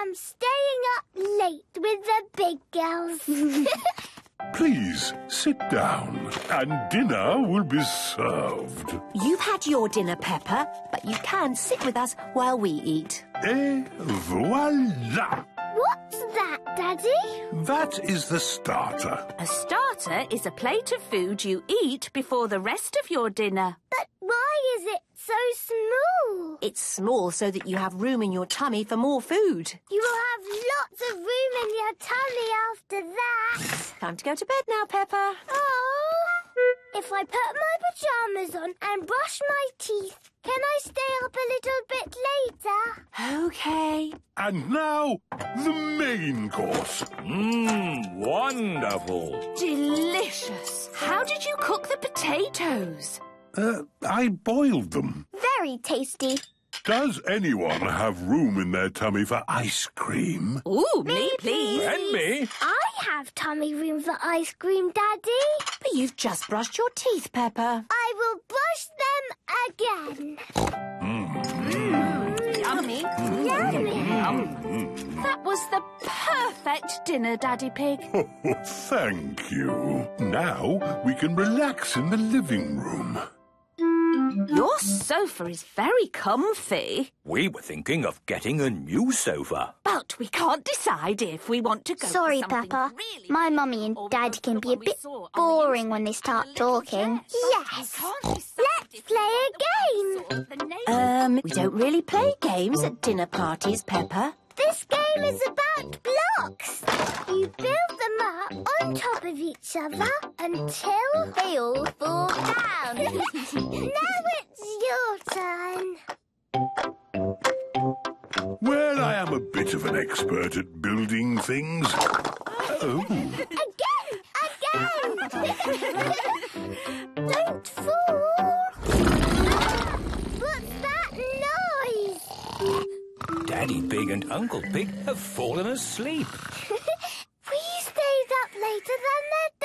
am staying up late with the big girls. Please, sit down, and dinner will be served. You've had your dinner, Peppa, but you can sit with us while we eat. Et voila! What's that, Daddy? That is the starter. A starter is a plate of food you eat before the rest of your dinner. But why is it so small? It's small so that you have room in your tummy for more food. You will have lots of room in your tummy after that. Time to go to bed now, Peppa. Oh! If I put my pyjamas on and brush my teeth, can I stay up a little bit later? OK. And now, the main course. Wonderful. Delicious. How did you cook the potatoes? I boiled them. Very tasty. Does anyone have room in their tummy for ice cream? Ooh, me, please. And me. I have tummy room for ice cream, Daddy. But you've just brushed your teeth, Peppa. I will brush them again. Yummy. Yummy. That was the perfect dinner, Daddy Pig. Thank you. Now we can relax in the living room. Your sofa is very comfy, We were thinking of getting a new sofa. but we can't decide if we want to go Sorry, for something Peppa. really My nice mummy and or we Dad want to can put be a what we bit saw on the boring internet. when they start A little talking. dress. Yes. We can't decide Let's if play we a want what game. we saw. The name We don't really play games at dinner parties, Peppa. This game is about blocks. You build them up on top of each other until they all fall down. Now it's your turn. Well, I am a bit of an expert at building things. Oh, Again! Don't fall! What's that noise? Daddy Pig and Uncle Pig have fallen asleep. We stayed up later than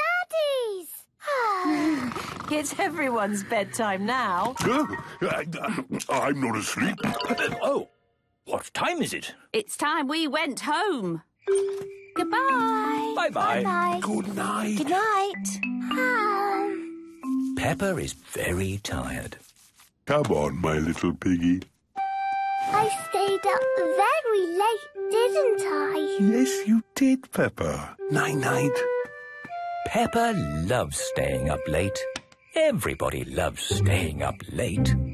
their daddies. It's everyone's bedtime now. I'm not asleep. Oh, what time is it? It's time we went home. Goodbye. Bye-bye. Bye. Good night. Good night. Peppa is very tired. Come on, my little piggy. I stayed up very late, didn't I? Yes, you did, Peppa. Night-night. Peppa loves staying up late. Everybody loves staying up late.